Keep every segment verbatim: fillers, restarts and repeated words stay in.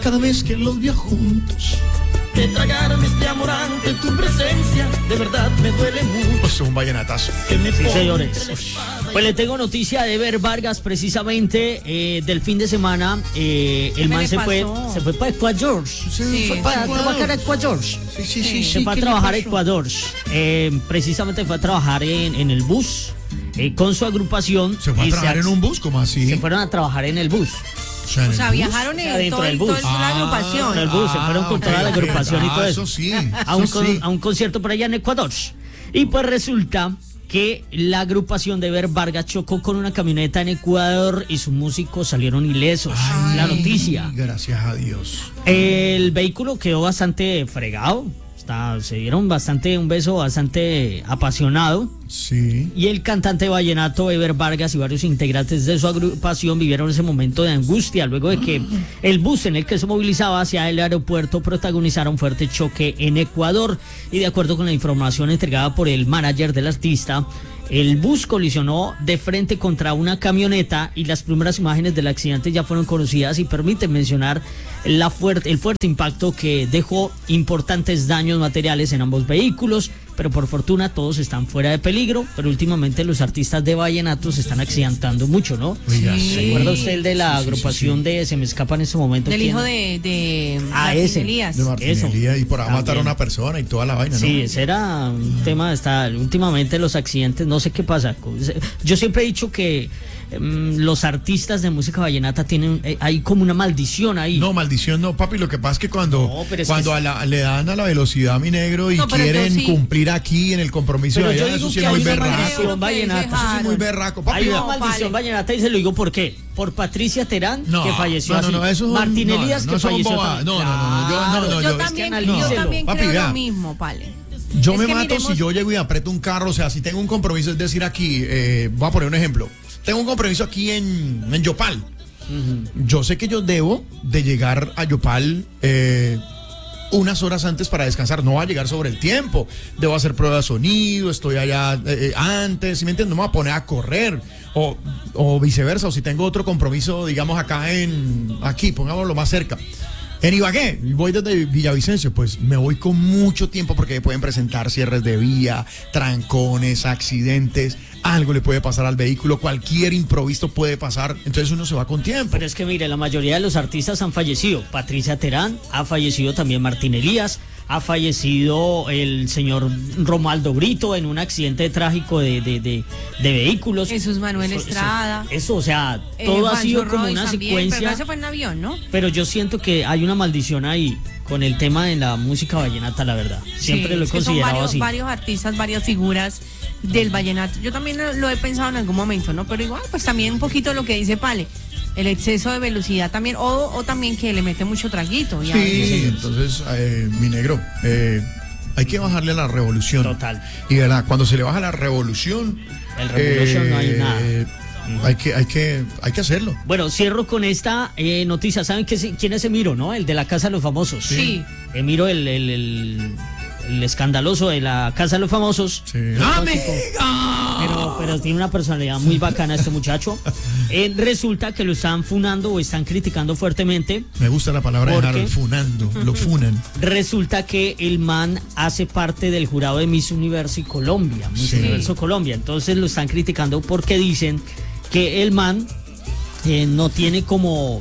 cada vez que los veo juntos. De tragarme este amor ante tu presencia, de verdad me duele mucho. Es un vallenatazo. Sí, señores. Pues le tengo noticia de Ever Vargas, precisamente eh, del fin de semana. Eh, el man se fue, se fue para Ecuador. Sí, fue para trabajar a Ecuador. Sí, sí, sí. Se fue a trabajar a Ecuador. Eh, precisamente fue a trabajar en, en el bus eh, con su agrupación. ¿Se fue a y trabajar se, en un bus? ¿Cómo así? Se fueron a trabajar en el bus. O sea, O sea, viajaron en O sea, dentro todo, del el- bus. todo el- toda la Ah, agrupación. En el bus, se fueron con toda la ok, agrupación y ah, todo eso. Eso sí. A un, eso con- sí. a un concierto por allá en Ecuador. Y pues resulta que la agrupación de Ever Vargas chocó con una camioneta en Ecuador y sus músicos salieron ilesos. Ay, La noticia. Gracias a Dios. El vehículo quedó bastante fregado. Está, se dieron bastante un beso bastante apasionado. Sí. Y el cantante vallenato Ever Vargas y varios integrantes de su agrupación vivieron ese momento de angustia luego de que el bus en el que se movilizaba hacia el aeropuerto protagonizara un fuerte choque en Ecuador. Y de acuerdo con la información entregada por el manager del artista, el bus colisionó de frente contra una camioneta y las primeras imágenes del accidente ya fueron conocidas y permiten mencionar la fuerte, el fuerte impacto que dejó importantes daños materiales en ambos vehículos. Pero por fortuna todos están fuera de peligro, pero últimamente los artistas de vallenato se están accidentando mucho, ¿no? Oiga, Sí. sí. ¿Recuerda usted el de la Sí, sí, sí, agrupación sí. de Se me escapa en ese momento? Del ¿quién? hijo de, de Ah, Martín ese. Elías. De Martín Eso. Elías, y por ahí También. matar a una persona y toda la vaina, ¿no? Sí, ese era un tema, está, últimamente los accidentes, no sé qué pasa. Yo siempre he dicho que mm, los artistas de música vallenata tienen, eh, hay como una maldición ahí. No, maldición no, papi. Lo que pasa es que cuando, No, pero es cuando que a la- le dan a la velocidad, mi negro, y No, pero quieren yo sí. cumplir aquí en el compromiso Pero de yo allá, digo eso sí que es muy hay una berraco. maldición Creo que vallenata. es Eso sí es muy dejaron. berraco, papi. Hay una No, maldición vale. vallenata y se lo digo por qué. Por Patricia Terán, No, que falleció no, no, así. no, eso es un- Martín no, Elías, no, que eso es un falleció boba- también. no, no, no, no, yo- no, no, yo, yo- también, es que yo analícelo. también Papi, creo vea. lo mismo, Pale. Yo Es me que mato miremos- si yo llego y aprieto un carro, o sea, si tengo un compromiso, es decir, aquí, eh, voy a poner un ejemplo. Tengo un compromiso aquí en, en Yopal. Yo sé que yo debo de llegar a Yopal eh, unas horas antes para descansar, no va a llegar sobre el tiempo. Debo hacer prueba de sonido, estoy allá eh, eh, antes, ¿sí me entiendes? No me voy a poner a correr o, o viceversa, o si tengo otro compromiso, digamos acá en, aquí, pongámoslo más cerca. En Ibagué, y voy desde Villavicencio, pues me voy con mucho tiempo porque pueden presentar cierres de vía, trancones, accidentes, algo le puede pasar al vehículo, cualquier imprevisto puede pasar, entonces uno se va con tiempo. Pero es que mire, la mayoría de los artistas han fallecido. Patricia Terán, ha fallecido también Martín Elías, ha fallecido el señor Romualdo Brito en un accidente trágico de, de, de, de vehículos. Jesús Manuel Eso- eso- Estrada. Eso, o sea, Eh, todo ha Juancho sido como Roy una también, secuencia. Pero ese fue en avión, ¿no? Pero yo siento que hay una maldición ahí con el tema de la música vallenata, la verdad. Siempre Sí, lo he es que son considerado varios, así. varios artistas, varias figuras del vallenato. Yo también lo, lo he pensado en algún momento, ¿no? Pero igual, pues también un poquito lo que dice Pale, el exceso de velocidad también, o, o también que le mete mucho traguito. y a veces- Sí, entonces, eh, mi negro, eh, hay que bajarle a la revolución. Total. Y verdad, cuando se le baja la revolución, El revolution no hay nada. Hay que, hay que, hay que hacerlo. Bueno, cierro con esta eh, noticia. ¿Saben qué, es- quién es Emiro, no? El de la Casa de los Famosos. Sí. Emiro, el, el, el, el escandaloso de la Casa de los Famosos. Sí. Pero, pero tiene una personalidad muy bacana este muchacho. Eh, resulta que lo están funando o están criticando fuertemente. Me gusta la palabra de ¿Por Harold, qué? funando, lo funan. Resulta que el man hace parte del jurado de Miss Universo y Colombia, Miss Sí. Universo Colombia. Entonces lo están criticando porque dicen que el man eh, no tiene como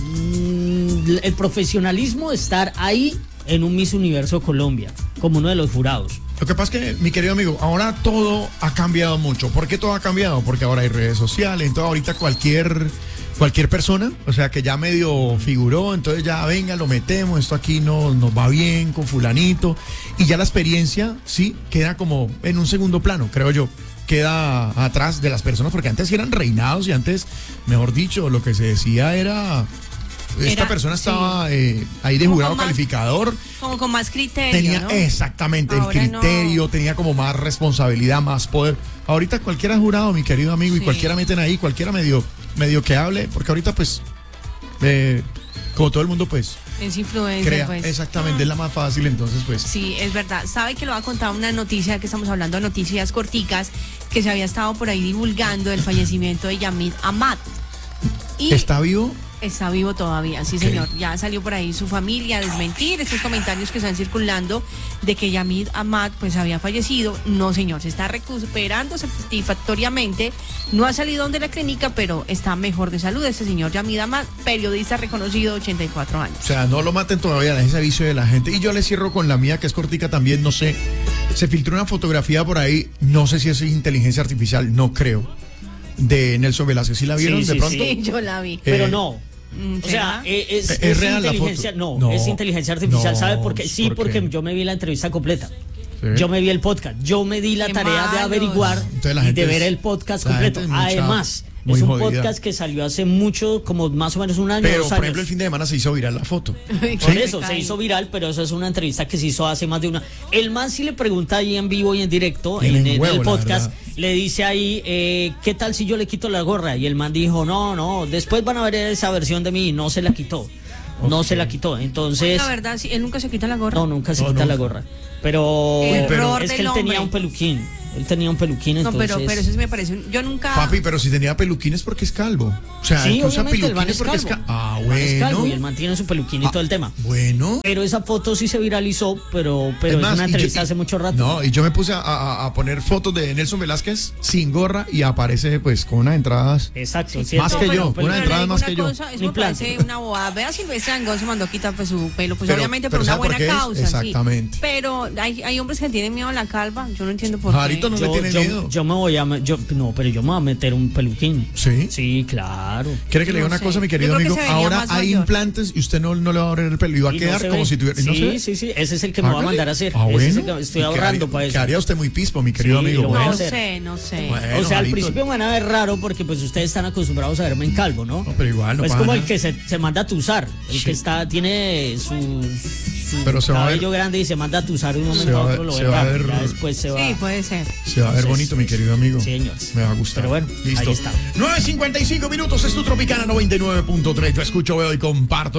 mm, el profesionalismo de estar ahí en un Miss Universo Colombia, como uno de los jurados. Lo que pasa es que, mi querido amigo, ahora todo ha cambiado mucho. ¿Por qué todo ha cambiado? Porque ahora hay redes sociales, entonces ahorita cualquier, cualquier persona, o sea, que ya medio figuró, entonces ya venga, lo metemos, esto aquí no, nos va bien con fulanito, y ya la experiencia, sí, queda como en un segundo plano, creo yo. Queda atrás de las personas, porque antes eran reinados y antes, mejor dicho, lo que se decía era... Esta Era- persona sí. estaba eh, ahí de Como jurado con más- calificador. Como con más criterio, Tenía ¿no? exactamente Ahora el criterio, tenía como más responsabilidad, más poder. Ahorita cualquiera es jurado, mi querido amigo, y Sí. cualquiera meten ahí, cualquiera medio, medio que hable, porque ahorita pues, eh, como todo el mundo pues, Es influencer, crea, pues. exactamente, es la más fácil, entonces pues. Sí, es verdad. Sabe que le voy a contar una noticia, que estamos hablando de noticias corticas, que se había estado por ahí divulgando el fallecimiento de Yamid Amad. Y ¿Está vivo? Está vivo todavía, sí señor. Ya salió por ahí su familia a desmentir estos comentarios que están circulando de que Yamid Ahmad pues había fallecido. No señor, se está recuperando satisfactoriamente. No ha salido aún de la clínica, pero está mejor de salud. Este señor Yamid Ahmad, periodista reconocido, ochenta y cuatro años. O sea, no lo maten todavía, ese aviso de la gente. Y yo le cierro con la mía, que es cortica también, no sé. Se filtró una fotografía por ahí, no sé si es inteligencia artificial, no creo, de Nelson Velázquez. ¿Sí la vieron Sí, de sí, pronto? Sí, yo la vi. Pero Eh, no. Mm, O sea, ¿será? eh, es, ¿Es es real la inteligencia, foto? no, No, es inteligencia artificial, no, ¿sabe por qué? Sí, ¿por qué? porque yo me vi la entrevista completa. ¿Sí? Yo me vi el podcast, yo me di la Qué tarea de malos. averiguar Entonces la y gente de ver es- el podcast la completo. gente es mucha- Además, muy es un jodida. podcast que salió hace mucho, como más o menos un año, Pero, dos por años. ejemplo, el fin de semana se hizo viral la foto. Por eso se hizo viral, pero eso es una entrevista que se hizo hace más de una. El man sí le pregunta ahí en vivo y en directo, en, Tienen en huevo, el la podcast, verdad. le dice ahí, eh, ¿qué tal si yo le quito la gorra? Y el man dijo, no, no, después van a ver esa versión de mí y no se la quitó. No se la quitó. Entonces, La verdad, sí, él nunca se quita la gorra. no, nunca se No, quita nunca. la gorra. Pero, Error es que del él tenía hombre. un peluquín. Él tenía un peluquín, No, entonces. pero, pero eso sí me parece. un- Yo nunca. Papi, pero si tenía peluquines porque es calvo. O sea, Sí, el que usa obviamente, el man peluquines es porque es calvo. calvo. Ah, El man es calvo bueno. y él mantiene su peluquín y Ah, todo el tema. Bueno. Pero esa foto sí se viralizó, pero, pero es, más, una y yo- entrevista y- hace mucho rato. No, y yo me puse a, a- a poner fotos de Nelson Velázquez sin gorra y aparece pues con unas entradas. Exacto. Más ¿cierto? que Pero- yo, pero- una le entrada digo más una que yo. cosa, eso Un me implante. parece una bobada. Vea, Silvestre Dangond se mandó a quitar pues, su pelo, pues Pero- obviamente pero por una ¿sabe por buena qué es? causa. sí. Exactamente. Pero hay, hay hombres que tienen miedo a la calva. Yo no entiendo por Jarito qué. no le yo, tiene yo- miedo. yo me voy a. me- Yo, no, pero yo me voy a meter un peluquín. ¿Sí? Sí, claro. ¿Quiere que le diga No una sé. cosa, mi Yo querido creo que amigo? se vería Ahora más hay mayor. implantes y usted no, no le va a abrir el pelo y va a Y no quedar se como ve. si tuviera. ¿y Sí, no se ve? sí, sí. Ese es el que me va a Hágale. mandar a hacer. Ah, Ese es el bueno. que estoy ¿Y qué ahorrando haría- para eso. ¿Qué haría usted muy pispo, mi querido Sí, amigo? lo voy a No Bueno. hacer. sé, no sé. Bueno, O sea, al Jarito. principio me van a ver raro porque pues ustedes están acostumbrados a verme en calvo, ¿no? No, pero igual, no Pues pasa como el nada. que se, se manda a tuzar, el Sí. que está, tiene su, su Pero se va a ver- cabello grande y se manda a tuzar de un Se momento va a a otro, ver- lo se ve va a raro, ver- ya después se va. Sí, puede ser. Se va a ver Entonces, bonito, mi querido amigo. sí, señores. Me va a gustar. Pero bueno, listo. ahí está. nueve cincuenta y cinco minutos, es tu Tropicana noventa y nueve punto tres. Yo escucho, veo y comparto.